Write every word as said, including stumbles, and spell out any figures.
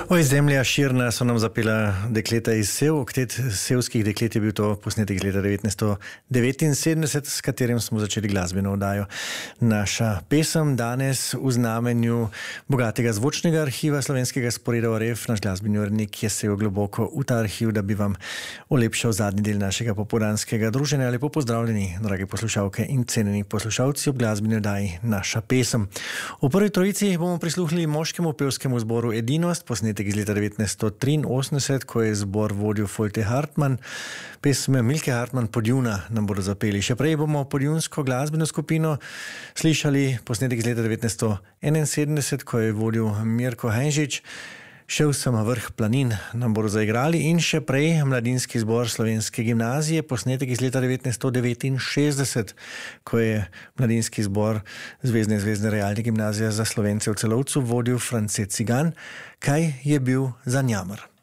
Oj, zemlja širna so nam zapela dekleta iz Sev. Oktet sevskih deklet je bil to posnetek leta devetnajststo devetinsedemdeset, s katerim smo začeli glasbeno oddajo. Naša pesem danes v znamenju bogatega zvočnega arhiva slovenskega sporeda O R F. Naš glasbeni urednik je sev globoko v ta arhiv, da bi vam olepšal zadnji del našega popoldanskega druženja. Lepo pozdravljeni, drage poslušalke in cenjeni poslušalci ob glasbeni oddaji Naša pesem. V prvi trojici bomo prisluhnili moškemu pevskemu zboru Edinost, posnetek iz leta devetnajststo triinosemdeset, ko je zbor vodil Folte Hartmann. Pesme Milke Hartmann Podjuna nam bodo zapeli. Še prej bomo podjunsko glasbeno skupino slišali, posnetek iz leta devetnajststo enainsedemdeset, ko je vodil Mirko Hajnžič. Šel sem vrh planin nam bodo zaigrali in še prej mladinski zbor Slovenske gimnazije, posnetek iz leta devetnajststo devetinšestdeset, ko je mladinski zbor Zvezne zvezne realne gimnazije za Slovence v Celovcu vodil France Cigan. Kaj je bil za njamr?